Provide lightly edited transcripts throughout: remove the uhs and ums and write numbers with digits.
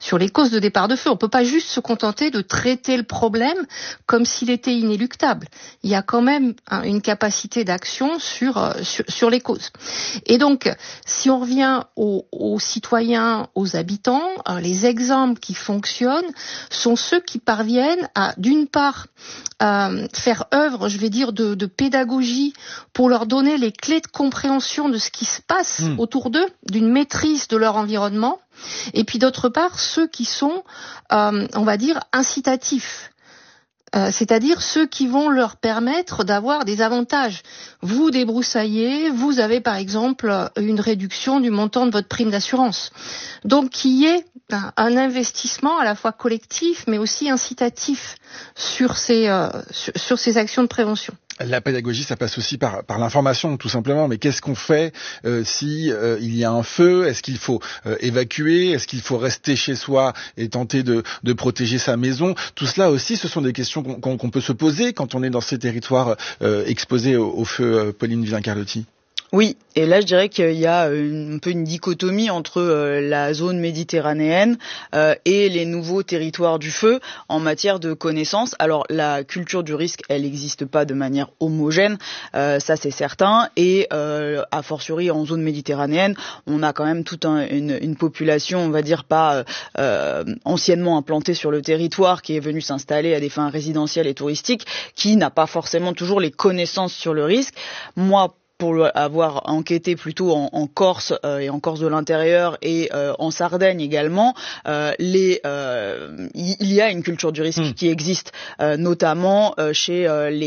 les causes de départ de feu. On peut pas juste se contenter de traiter le problème comme s'il était inéluctable. Il y a quand même une capacité d'action sur les causes. Et donc, si on revient aux citoyens, aux habitants, les exemples qui fonctionnent sont ceux qui parviennent à, d'une part, faire œuvre, je vais dire, de pédagogie pour leur donner les clés de compréhension de ce qui se passe autour d'eux, d'une maîtrise de leur environnement, et puis d'autre part, ceux qui sont, on va dire, incitatifs. C'est-à-dire ceux qui vont leur permettre d'avoir des avantages. Vous débroussaillez, vous avez par exemple une réduction du montant de votre prime d'assurance. Donc qu'il y ait un investissement à la fois collectif mais aussi incitatif sur ces actions de prévention. La pédagogie, ça passe aussi par l'information, tout simplement. Mais qu'est-ce qu'on fait si il y a un feu? Est-ce qu'il faut évacuer? Est-ce qu'il faut rester chez soi et tenter de protéger sa maison? Tout cela aussi, ce sont des questions qu'on peut se poser quand on est dans ces territoires exposés au feu, Pauline Villain-Carlotti. Oui, et là je dirais qu'il y a un peu une dichotomie entre la zone méditerranéenne et les nouveaux territoires du feu en matière de connaissances. Alors la culture du risque, elle n'existe pas de manière homogène, ça c'est certain, et a fortiori en zone méditerranéenne, on a quand même toute une population, on va dire pas anciennement implantée sur le territoire, qui est venue s'installer à des fins résidentielles et touristiques, qui n'a pas forcément toujours les connaissances sur le risque. Moi, pour avoir enquêté plutôt en Corse et en Corse de l'intérieur et en Sardaigne également, il y a une culture du risque qui existe, notamment chez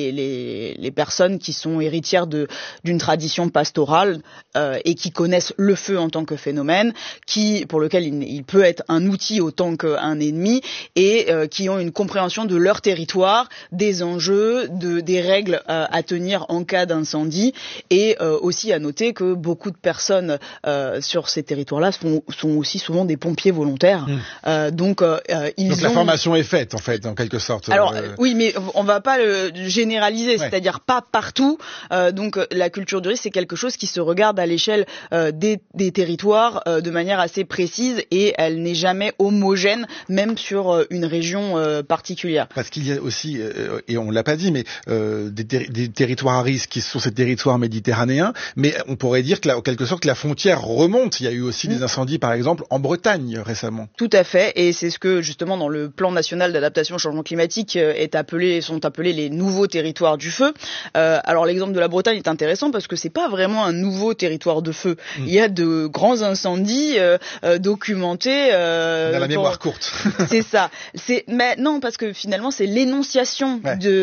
les personnes qui sont héritières d'une tradition pastorale et qui connaissent le feu en tant que phénomène, pour lequel il peut être un outil autant qu'un ennemi, et qui ont une compréhension de leur territoire, des enjeux, des règles à tenir en cas d'incendie. Et aussi à noter que beaucoup de personnes sur ces territoires-là sont aussi souvent des pompiers volontaires. Donc la formation est faite, en fait, en quelque sorte. Alors oui, mais on va pas le généraliser, c'est-à-dire pas partout. Donc la culture du risque, c'est quelque chose qui se regarde à l'échelle des territoires de manière assez précise, et elle n'est jamais homogène, même sur une région particulière. Parce qu'il y a aussi, et on l'a pas dit, mais des territoires à risque qui sont ces territoires méditerranéens, mais on pourrait dire que en quelque sorte la frontière remonte. Il y a eu aussi des incendies, par exemple, en Bretagne récemment. Tout à fait, et c'est ce que justement dans le plan national d'adaptation au changement climatique sont appelés les nouveaux territoires du feu. Alors l'exemple de la Bretagne est intéressant parce que c'est pas vraiment un nouveau territoire de feu. Il y a de grands incendies documentés. On a la mémoire courte. C'est ça. Mais non, parce que finalement c'est l'énonciation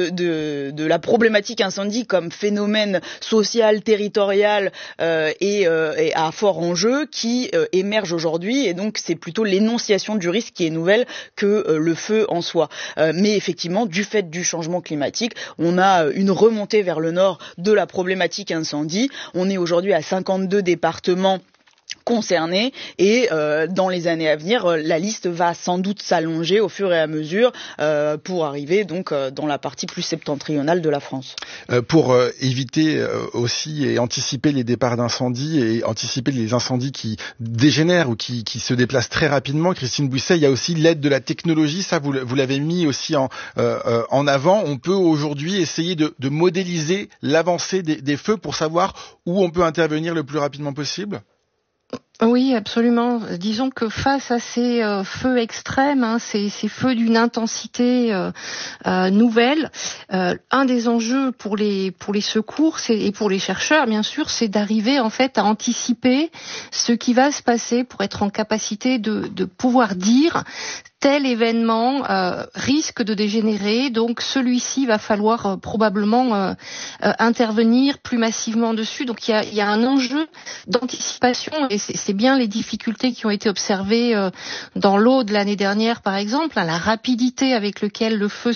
de la problématique incendie comme phénomène social, territorial et à fort enjeu qui émerge aujourd'hui, et donc c'est plutôt l'énonciation du risque qui est nouvelle que le feu en soi. Mais effectivement, du fait du changement climatique, on a une remontée vers le nord de la problématique incendie. On est aujourd'hui à 52 départements concernés, et dans les années à venir, la liste va sans doute s'allonger au fur et à mesure pour arriver donc dans la partie plus septentrionale de la France. Pour éviter aussi et anticiper les départs d'incendie et anticiper les incendies qui dégénèrent ou qui se déplacent très rapidement, Christine Bouisset, il y a aussi l'aide de la technologie. Ça, vous l'avez mis aussi en avant. On peut aujourd'hui essayer de modéliser l'avancée des feux pour savoir où on peut intervenir le plus rapidement possible. Oui, absolument. Disons que face à ces feux extrêmes, ces feux d'une intensité nouvelle, un des enjeux pour les secours et pour les chercheurs, bien sûr, c'est d'arriver en fait à anticiper ce qui va se passer pour être en capacité de pouvoir dire tel événement risque de dégénérer, donc celui-ci va falloir probablement intervenir plus massivement dessus. Donc il y a un enjeu d'anticipation, et c'est bien les difficultés qui ont été observées dans l'Aude l'année dernière, par exemple, la rapidité avec laquelle le feu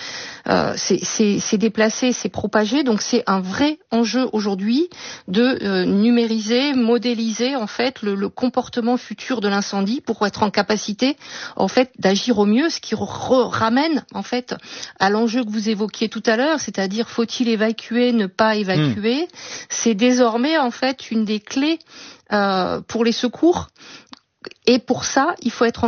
s'est déplacé, s'est propagé. Donc c'est un vrai enjeu aujourd'hui de numériser, modéliser en fait le comportement futur de l'incendie pour être en capacité en fait d'agir au mieux, ce qui ramène en fait à l'enjeu que vous évoquiez tout à l'heure, c'est-à-dire faut-il évacuer, ne pas évacuer. C'est désormais en fait une des clés pour les secours, et pour ça il faut être en